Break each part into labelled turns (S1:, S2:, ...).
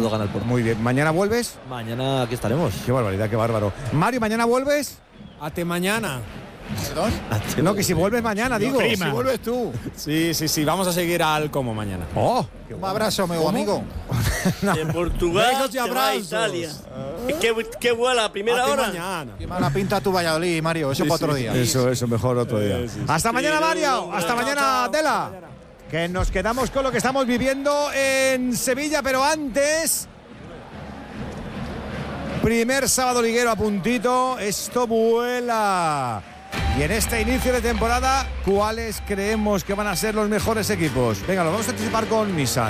S1: pudo ganar por.
S2: Muy bien. ¿Mañana vuelves?
S1: Mañana aquí estaremos.
S2: Qué barbaridad, qué bárbaro. Mario, ¿mañana vuelves?
S3: Hasta mañana.
S2: ¿Perdón? No, que si vuelves mañana, digo.
S3: Si
S2: vuelves tú.
S3: Sí, vamos a seguir al como mañana.
S2: Oh,
S4: un abrazo, meu amigo.
S5: De Portugal
S3: Besos y
S5: te va a
S3: abrazos.
S5: Italia. ¿Qué vuela a primera
S3: Hasta
S5: hora?
S3: mañana.
S4: Qué mala pinta tu Valladolid, Mario. Eso para otro día.
S2: Eso, mejor otro día. Hasta mañana, Mario. Hasta mañana, Adela. Que nos quedamos con lo que estamos viviendo en Sevilla, pero antes. Primer sábado liguero a puntito. Esto vuela. Y en este inicio de temporada, ¿cuáles creemos que van a ser los mejores equipos? Venga, lo vamos a anticipar con Nissan.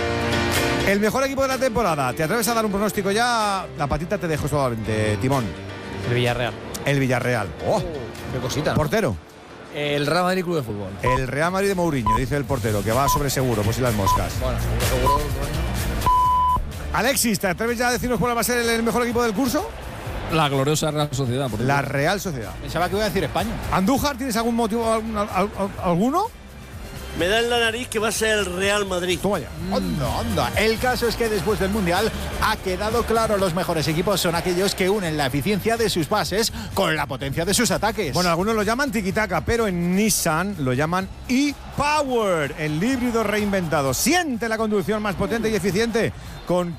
S2: El mejor equipo de la temporada. ¿Te atreves a dar un pronóstico ya? La patita te dejo solamente, Timón.
S6: El Villarreal.
S2: El Villarreal. Oh,
S1: qué cosita, ¿no?
S2: Portero.
S1: El Real Madrid Club de Fútbol.
S2: El Real Madrid de Mourinho, dice el portero, que va sobre seguro, pues si las moscas.
S1: Bueno, seguro.
S2: Alexis, ¿te atreves ya a decirnos cuál va a ser el mejor equipo del curso?
S7: La gloriosa Real Sociedad.
S2: La Real Sociedad.
S4: Pensaba que iba a decir España.
S2: ¿Andújar, tienes algún motivo, alguno?
S5: Me da en la nariz que va a ser el Real Madrid.
S2: Toma ya.
S4: Anda. El caso es que después del Mundial ha quedado claro, los mejores equipos son aquellos que unen la eficiencia de sus bases con la potencia de sus ataques.
S2: Bueno, algunos lo llaman tiki-taka, pero en Nissan lo llaman e-Power, el híbrido reinventado. Siente la conducción más potente y eficiente con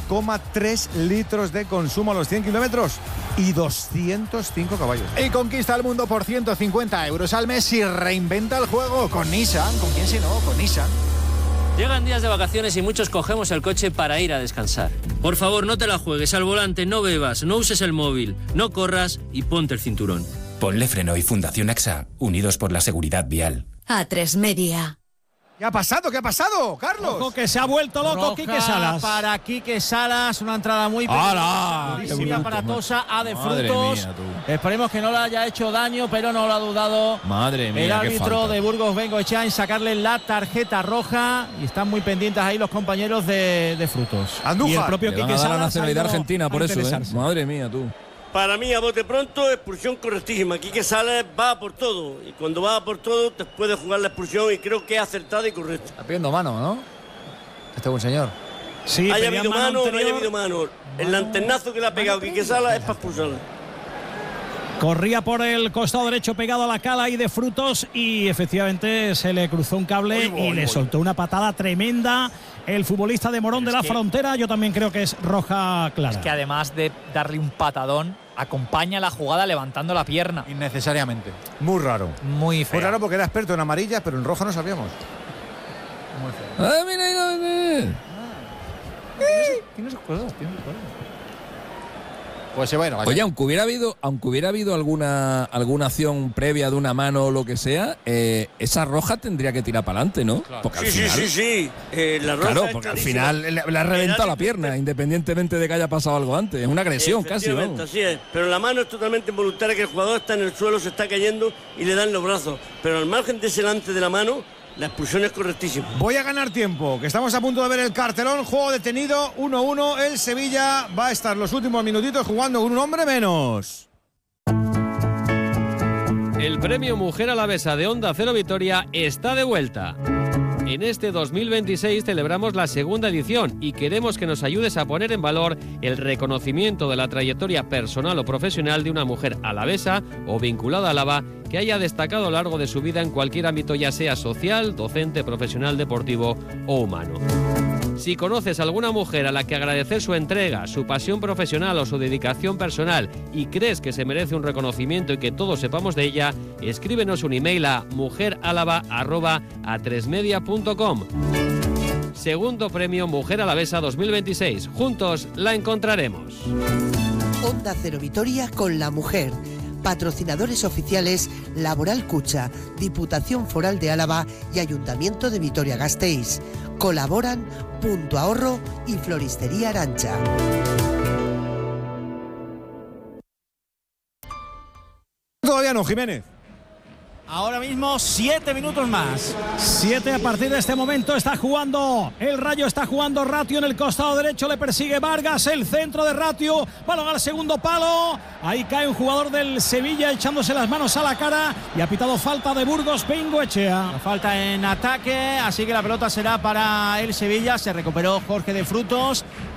S2: 4,3 litros de consumo a los 100 kilómetros y 205 caballos.
S4: Y conquista el mundo por 150 euros al mes y reinventa el juego con Nissan. ¿Con quién si no? Con Nissan.
S8: Llegan días de vacaciones y muchos cogemos el coche para ir a descansar. Por favor, no te la juegues al volante, no bebas, no uses el móvil, no corras y ponte el cinturón.
S9: Ponle Freno y Fundación AXA, unidos por la seguridad vial.
S10: A3 Media.
S2: ¿Qué ha pasado? Carlos?
S11: Ojo que se ha vuelto loco.
S12: Roja
S11: Quique Salas.
S12: Para Quique Salas, una entrada muy
S11: ¡Hala!
S12: aparatosa a de
S7: Madre
S12: Frutos.
S7: mía,
S12: Esperemos que no le haya hecho daño, pero no lo ha dudado.
S7: Madre mía,
S12: el
S7: qué
S12: árbitro
S7: falta.
S12: de Burgos Bengoechea en sacarle la tarjeta roja y están muy pendientes ahí los compañeros de Frutos.
S2: Andújar.
S11: Y el propio
S7: Le van
S11: Quique
S7: a dar la
S11: Salas
S7: nacionalidad
S11: ha ido
S7: argentina por
S11: a
S7: eso,
S11: interesarse.
S7: Madre mía, tú.
S5: Para mí, a bote pronto, expulsión correctísima. Aquí que sale va por todo. Y cuando va por todo, te puede jugar la expulsión y creo que es acertada y correcta.
S1: Está pidiendo mano, ¿no? Este buen señor.
S11: Sí,
S5: haya
S11: pedía
S5: habido mano o no haya
S11: anterior.
S5: habido mano. El lanternazo que le ha pegado Quique Sala es para expulsarla.
S11: Corría por el costado derecho pegado a la cala y de Frutos y efectivamente se le cruzó un cable y le soltó una patada tremenda el futbolista de Morón de la Frontera. Yo también creo que es roja clara.
S6: Es que además de darle un patadón, acompaña la jugada levantando la pierna.
S4: Innecesariamente.
S2: Muy raro.
S6: Muy feo.
S2: Muy raro porque era experto en amarillas, pero en roja no sabíamos.
S6: Muy feo.
S7: ¡Ah, mira!
S6: Tiene sus cosas.
S4: Pues bueno.
S7: Oye, aunque hubiera habido alguna acción previa de una mano o lo que sea, esa roja tendría que tirar para adelante, ¿no?
S5: Claro.
S7: Porque al
S5: Sí.
S7: final,
S5: La roja
S7: claro,
S5: es
S7: porque al
S5: clarísima.
S7: final le ha reventado la pierna, independientemente de que haya pasado algo antes. Es una agresión casi,
S5: Efectivamente,
S7: vamos.
S5: así es. Pero la mano es totalmente involuntaria, que el jugador está en el suelo, se está cayendo y le dan los brazos. Pero al margen de ese lance de la mano, la expulsión es correctísima.
S2: Voy a ganar tiempo, que estamos a punto de ver el cartelón. Juego detenido, 1-1. El Sevilla va a estar los últimos minutitos jugando con un hombre menos.
S13: El premio Mujer Alavesa de Onda Cero Vitoria está de vuelta. En este 2026 celebramos la segunda edición y queremos que nos ayudes a poner en valor el reconocimiento de la trayectoria personal o profesional de una mujer alavesa o vinculada a Álava que haya destacado a lo largo de su vida en cualquier ámbito, ya sea social, docente, profesional, deportivo o humano. Si conoces a alguna mujer a la que agradecer su entrega, su pasión profesional o su dedicación personal y crees que se merece un reconocimiento y que todos sepamos de ella, escríbenos un email a mujeralava@a3media.com. Segundo premio Mujer Alavesa 2026. Juntos la encontraremos.
S14: Onda Cero Vitoria con la mujer. Patrocinadores oficiales Laboral Cucha, Diputación Foral de Álava y Ayuntamiento de Vitoria-Gasteiz. Colaboran Punto Ahorro y Floristería Arancha.
S2: Todavía no, Jiménez.
S12: Ahora mismo 7 minutos más.
S11: 7 a partir de este momento. Está jugando el Rayo, está jugando Ratio en el costado derecho. Le persigue Vargas, el centro de Ratio. Balón al segundo palo. Ahí cae un jugador del Sevilla echándose las manos a la cara. Y ha pitado falta de Burgos Bengoechea.
S12: Falta en ataque, así que la pelota será para el Sevilla. Se recuperó Jorge de Frutos.